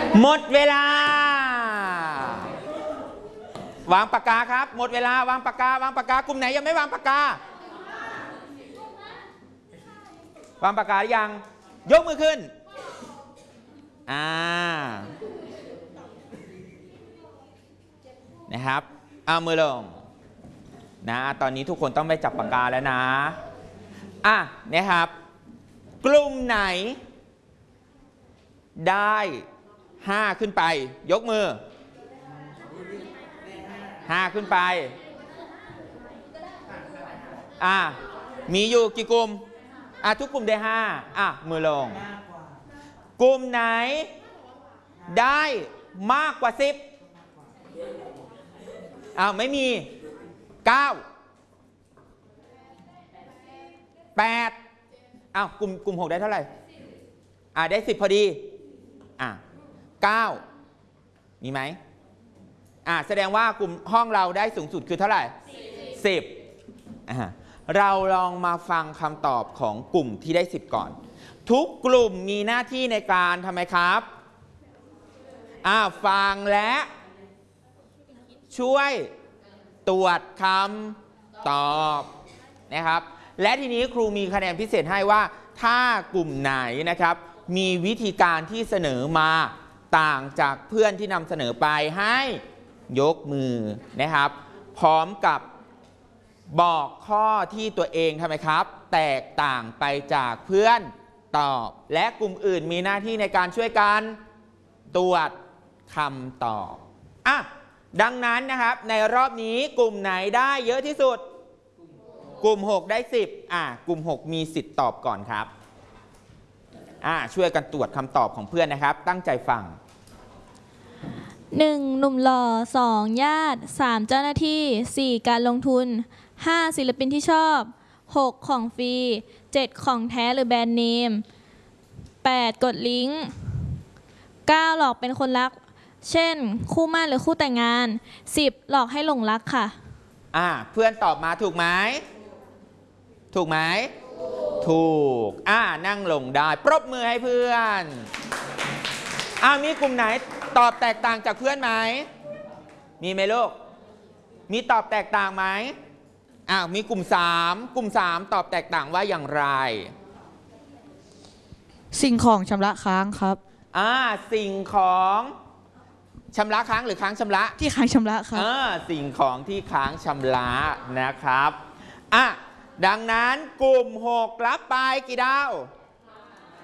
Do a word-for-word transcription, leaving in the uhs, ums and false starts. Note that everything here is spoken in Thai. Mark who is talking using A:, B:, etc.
A: หมดเวลาวางปากกาครับหมดเวลาวางปากกาวางปากกากลุ่มไหนยังไม่วางปากกาวางปากกาหรือยังยกมือขึ้นอ่านะครับเอามือลงนะตอนนี้ทุกคนต้องไปจับปากกาแล้วนะอ่ะนะครับกลุ่มไหนได้ห้าขึ้นไปยกมือห้าขึ้นไปอ่ะมีอยู่กี่กลุ่มอ่ะทุกกลุ่มได้ห้าอ่ะมือลงกลุ่มไหนได้มากกว่าสิบอ้าวไม่มีเก้าแปดอ้าวกลุ่มกลุ่มหกได้เท่าไหร่อ่ะได้สิบพอดีอ่ะเก้ามีไหมอ่ะแสดงว่ากลุ่มห้องเราได้สูงสุดคือเท่าไหร่สิบอ่ะเราลองมาฟังคำตอบของกลุ่มที่ได้สิบก่อนทุกกลุ่มมีหน้าที่ในการทำไมครับอ่ะฟังและช่วยตรวจคำตอบนะครับและทีนี้ครูมีคะแนนพิเศษให้ว่าถ้ากลุ่มไหนนะครับมีวิธีการที่เสนอมาต่างจากเพื่อนที่นำเสนอไปให้ยกมือนะครับพร้อมกับบอกข้อที่ตัวเองทำไมครับแตกต่างไปจากเพื่อนตอบและกลุ่มอื่นมีหน้าที่ในการช่วยกันตรวจคำตอบอ่ะดังนั้นนะครับในรอบนี้กลุ่มไหนได้เยอะที่สุดกลุ่มหกได้สิบอ่ะกลุ่มหกมีสิทธิ์ตอบก่อนครับอ่ะช่วยกันตรวจคำตอบของเพื่อนนะครับตั้งใจฟัง
B: หนึ่งหนุ่มหล่อสองญาติสามเจ้าหน้าที่สี่การลงทุนห้าศิลปินที่ชอบหกของฟรีเจ็ดของแท้หรือแบรนด์เนมแปดกดลิงก์เก้าหลอกเป็นคนรักเช่นคู่หมั้นหรือคู่แต่งงานสิบหลอกให้หลงรักค่ะ
A: อ่าเพื่อนตอบมาถูกไหมถูกไหมถูกอ่านั่งลงได้ปรบมือให้เพื่อนอ่ามีกลุ่มไหนตอบแตกต่างจากเพื่อนไหมมีไหมลูกมีตอบแตกต่างไหมอ้าวมีกลุ่มสามกลุ่มสามตอบแตกต่างว่าอย่างไร
C: สิ่งของชำระค้างครับ
A: อ่าสิ่งของชำระค้างหรือค้างชำระ
C: ที่ค้างชำระครับ
A: อ่าสิ่งของที่ค้างชำระนะครับอ่ะดังนั้นกลุ่มหกรับไปกี่ดาว